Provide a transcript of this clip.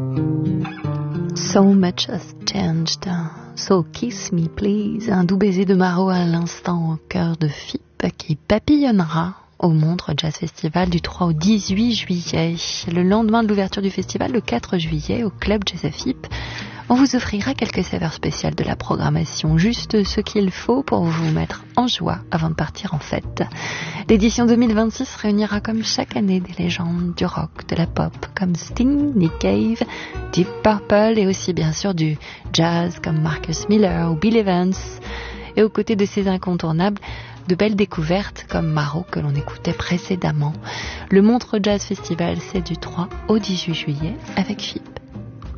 So much has changed, so kiss me please, un doux baiser de Maro à l'instant au cœur de Fipp qui papillonnera au Montreux Jazz Festival du 3 au 18 juillet. Le lendemain de l'ouverture du festival, le 4 juillet, au Club Jazz à Fipp, on vous offrira quelques saveurs spéciales de la programmation, juste ce qu'il faut pour vous mettre en joie avant de partir en fête. L'édition 2026 réunira comme chaque année des légendes du rock, de la pop, comme Sting, Nick Cave, Deep Purple et aussi bien sûr du jazz comme Marcus Miller ou Bill Evans. Et aux côtés de ces incontournables, de belles découvertes comme Maro que l'on écoutait précédemment. Le Montreux Jazz Festival, c'est du 3 au 18 juillet avec Fipp.